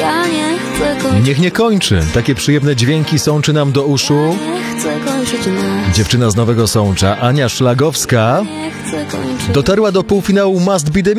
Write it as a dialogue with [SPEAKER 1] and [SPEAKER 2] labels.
[SPEAKER 1] Ja nie chcę kończyć.
[SPEAKER 2] Niech nie kończy. Takie przyjemne dźwięki sączy nam do uszu.
[SPEAKER 1] Nie chcę kończyć nas.
[SPEAKER 2] Dziewczyna z Nowego Sącza, Ania Szlagowska,
[SPEAKER 1] Nie chcę kończyć.
[SPEAKER 2] dotarła do półfinału Must Be The